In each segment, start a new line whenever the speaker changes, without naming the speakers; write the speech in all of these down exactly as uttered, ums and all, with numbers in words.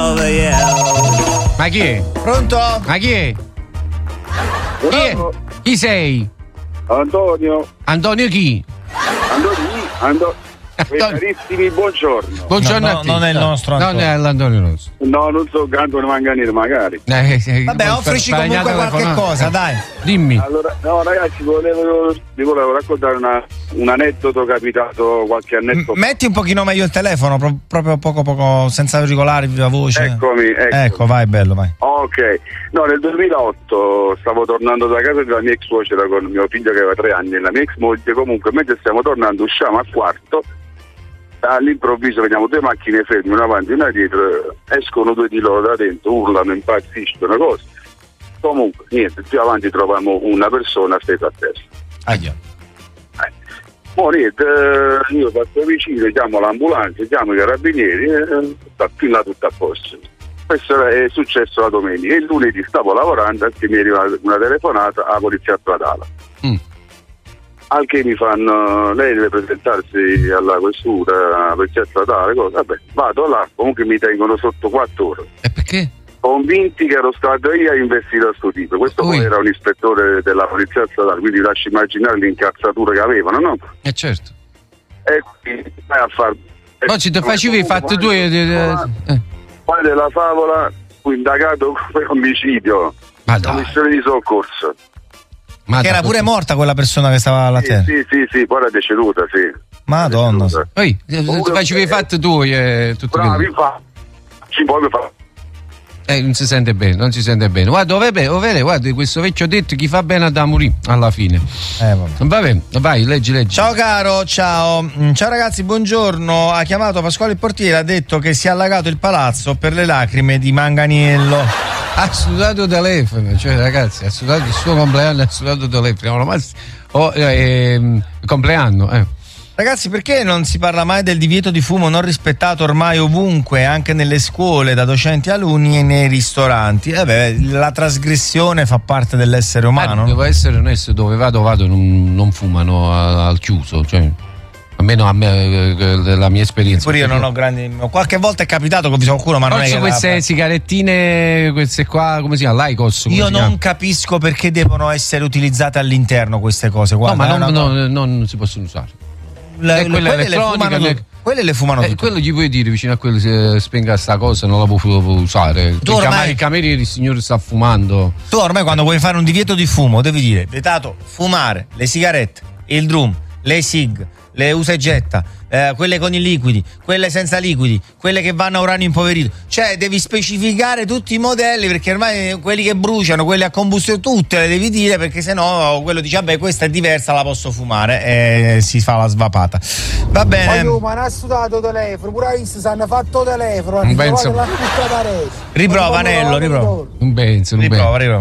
over you.
Ma chi è?
Pronto?
Ma chi è? Chi è? Chi sei?
Antonio.
Antonio chi?
Antonio. Antonio. Carissimi, buongiorno.
Buongiorno
no,
a te.
non è il nostro Antonio.
Non è l'Antonio nostro.
No, non so Antonio Manganino, magari.
Eh, eh,
Vabbè, offrici comunque qualche cosa, dai.
Dimmi.
Allora, no ragazzi, volevo, vi volevo raccontare una, un aneddoto capitato qualche annetto
M- metti un pochino meglio il telefono, pro- proprio poco poco, senza auricolari, viva voce.
Eccomi, eccomi.
Ecco, vai, bello, vai.
Ok, no, nel duemilaotto stavo tornando da casa della mia ex suocera con mio figlio che aveva tre anni e la mia ex moglie. Comunque, mentre stiamo tornando, usciamo al quarto. All'improvviso vediamo due macchine ferme, una avanti e una dietro, escono due di loro da dentro, urlano, impazziscono, cose. Comunque, niente, più avanti troviamo una persona stesa a terra.
Aia.
Eh. Mo niente, io faccio vicino, chiamo l'ambulanza, chiamo i carabinieri, e sta più là tutto a posto. Questo è successo la domenica e il lunedì stavo lavorando e mi è arrivata una telefonata alla polizia stradale.
Mm.
Al che mi fanno, lei deve presentarsi alla questura, alla polizia statale, cosa. Vabbè, vado là, comunque mi tengono sotto quattro ore.
E perché?
Convinti che ero stato io a investire a sto tipo. Questo poi era un ispettore della polizia statale, quindi lasci immaginare l'incazzatura che avevano, no?
Eh certo.
E quindi vai a far.
Ma ci te facevi fatte tu e.
Poi della favola, fu indagato per omicidio.
Ma dai.
Commissione di soccorso.
Ma
che era pure morta quella persona che stava alla
sì,
terra.
Sì, sì, sì, poi era deceduta, sì.
Madonna.
Deceduta.
Poi ti facevi
eh,
fatte tu e tutto.
Bravi, fa. Ci puoi fare.
Eh, non si sente bene, non si sente bene. Guarda, vabbè, vabbè, guarda, questo vecchio detto chi fa bene da morire alla fine.
Eh, vabbè.
Vabbè, vai, leggi, leggi.
Ciao caro, ciao. Ciao ragazzi, buongiorno. Ha chiamato Pasquale il portiere, ha detto che si è allagato il palazzo per le lacrime di Manganiello.
Ha sudato telefono, cioè ragazzi, ha sudato il suo compleanno, ha sudato telefono. Ma oh, eh, compleanno, eh.
Ragazzi, perché non si parla mai del divieto di fumo non rispettato ormai ovunque, anche nelle scuole, da docenti a alunni e nei ristoranti? Eh beh, la trasgressione fa parte dell'essere umano.
Eh, deve essere onesto, dove vado vado non, non fumano al chiuso, cioè almeno a me, la mia esperienza.
Pure io non ho grandi. Qualche volta è capitato che ho visto qualcuno, ma non è che
queste
la...
sigarettine, queste qua, come si chiama? L'Aicos.
Io non capisco perché devono essere utilizzate all'interno queste cose. Guarda,
no, ma non,
una...
no, no, non si possono usare.
La,
eh, quelle,
quelle, le fumano,
le...
quelle le fumano
eh,
tutte.
Quello gli puoi dire vicino a quello, se spenga sta cosa non la può, può usare.
Tu ormai...
Il cameriere, il signore sta fumando.
Tu ormai quando vuoi fare un divieto di fumo devi dire vietato fumare le sigarette, il drum, le sig, le usa e getta, eh, quelle con i liquidi, quelle senza liquidi, quelle che vanno a uranio impoverito. Cioè devi specificare tutti i modelli, perché ormai quelli che bruciano, quelli a combustione, tutte le devi dire, perché sennò quello dice vabbè questa è diversa, la posso fumare, e si fa la svapata. Va bene.
Ma io ma non ha sudato telefono, pure adesso si hanno fatto telefono,
non penso.
Riprova Nello, riprova.
Non penso, non
riprova, riprova.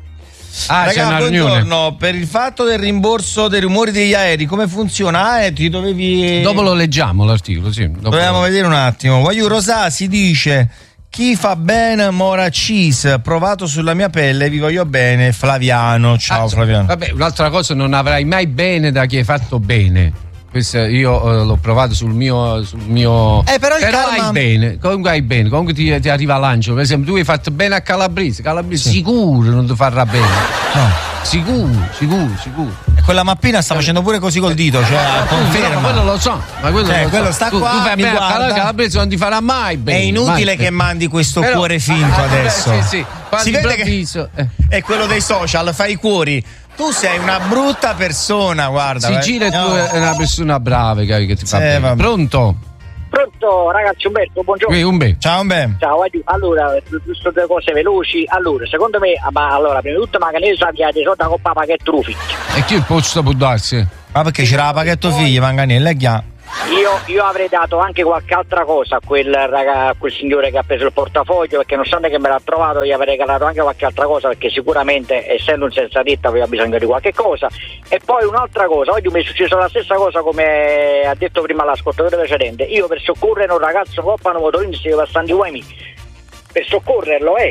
Ah,
Raga,
c'è una
buongiorno.
riunione.
Per il fatto del rimborso dei rumori degli aerei, come funziona? Ah, eh, ti dovevi.
Dopo lo leggiamo l'articolo, sì. Dopo
Dobbiamo
lo...
vedere un attimo. Voglio Rosà si dice: chi fa bene mora cheese, provato sulla mia pelle, vi voglio bene, Flaviano. Ciao
ah,
Flaviano.
Vabbè, un'altra cosa, non avrai mai bene da chi hai fatto bene. Questo io uh, l'ho provato sul mio sul mio
eh, però il
però
karma...
hai bene, comunque hai bene, comunque ti, ti arriva l'ancio. Per esempio tu hai fatto bene a Calabrese, Calabrese sì. Sicuro non ti farà bene. No. Sicuro, sicuro, sicuro.
E quella mappina sta facendo pure così col dito, cioè
no,
conferma.
Ma quello lo so, ma quello,
cioè,
lo
quello
so.
sta
tu,
qua,
tu fai
mi
bene
guarda.
a Calabrese non ti farà mai bene.
È inutile
mai
che mandi questo
però,
cuore finto
ah,
adesso.
Beh, sì, sì.
Si vede che
eh.
è quello dei social, fai i cuori. Tu sei una brutta persona, guarda.
Si gira e tu no. È una persona brava che, che ti fa sì, bene. Vabbè. Pronto?
Pronto, ragazzi, Umberto, buongiorno.
Sì, Umbe.
Ciao Umbe.
Ciao, allora, giusto due cose veloci. Allora, secondo me, ma allora, prima di tutto Manganello sa che ha dei soldi a coppa pacchetto Rufi.
E chi posso può darsi?
Ma perché c'era la pacchetto figli, Manganello, e chiaro.
Io, io avrei dato anche qualche altra cosa a quel, raga, a quel signore che ha preso il portafoglio, perché nonostante che me l'ha trovato gli avrei regalato anche qualche altra cosa, perché sicuramente essendo un senza ditta aveva bisogno di qualche cosa. E poi un'altra cosa, oggi mi è successo la stessa cosa come ha detto prima l'ascoltatore precedente. Io per soccorrere un ragazzo coppano motorini si passando i uomini per soccorrerlo eh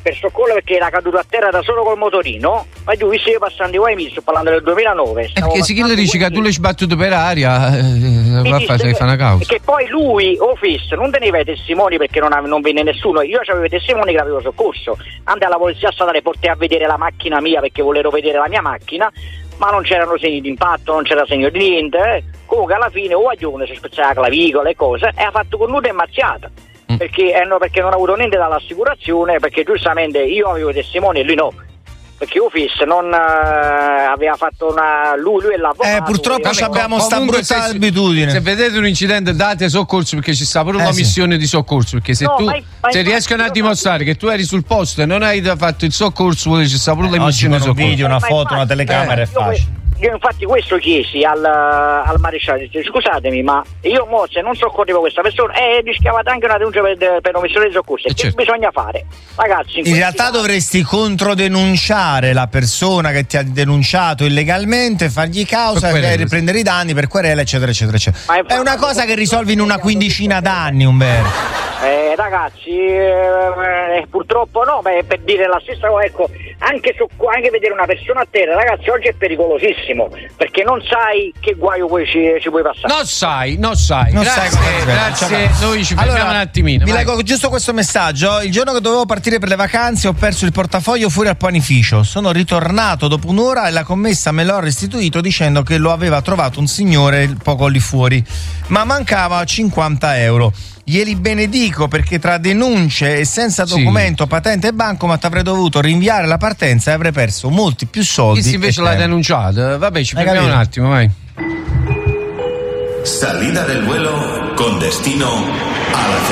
per soccorrere perché era caduto a terra da solo col motorino. Ma giù, visto io passando i guai, sto parlando del duemilanove.
È perché se chi le dici che tu le sbattuto per aria, eh, va a fare una causa.
Che poi lui, o Fiss, non teneva i testimoni perché non, ave, non venne nessuno. Io avevo i testimoni che l'avevo soccorso. Andai alla polizia statale, portai a vedere la macchina mia perché volevo vedere la mia macchina, ma non c'erano segni di impatto, non c'era segno di niente. Eh. Comunque alla fine, o a giorno si spezzava la clavicola e cose, e ha fatto connuta e mazziata. Mm. Perché, eh, no, perché non ha avuto niente dall'assicurazione, perché giustamente io avevo i testimoni e lui no. Perché Ufis non uh, aveva fatto una lui, lui e l'avvocato.
Eh, purtroppo
e...
abbiamo sta brutta abitudine.
Se vedete un incidente date soccorso, perché ci sta pure una
eh,
missione
sì.
di soccorso, perché se
no,
tu
ma, ma
se riescono a dimostrare che tu eri sul posto e non hai fatto il soccorso, ci sta pure
eh,
la missione di soccorso.
Un video, una
ma
foto,
infatti,
una telecamera
eh,
è facile.
Io infatti questo chiesi al, al maresciallo, scusatemi, ma io mo se non soccorrevo questa persona e eh, rischiavate anche una denuncia per, per omissione di soccorso. Che
certo.
bisogna fare? Ragazzi, in,
in realtà casi... dovresti controdenunciare la persona che ti ha denunciato illegalmente, fargli causa e riprendere i danni per querela, eccetera, eccetera, eccetera. È, è una cosa che risolvi in una quindicina d'anni, Umberto.
Eh, ragazzi, eh, purtroppo no, beh, per dire la stessa cosa, ecco, anche, su, anche vedere una persona a terra, ragazzi, oggi è pericolosissimo, perché non sai che guaio poi ci, ci puoi passare.
Non sai, non sai.
Non
grazie,
sai
grazie. Noi ci fermiamo
allora,
un attimino.
Vi
vai.
leggo giusto questo messaggio. Il giorno che dovevo partire per le vacanze ho perso il portafoglio fuori al panificio. Sono ritornato dopo un'ora e la commessa me l'ha restituito dicendo che lo aveva trovato un signore poco lì fuori, ma mancava cinquanta euro. Glieli benedico perché tra denunce e senza documento, sì. patente e bancomat avrei dovuto rinviare la partenza e avrei perso molti più soldi.
Chi invece l'ha denunciato? Vabbè, ci fermiamo un attimo, vai.
Salida del vuelo con destino a la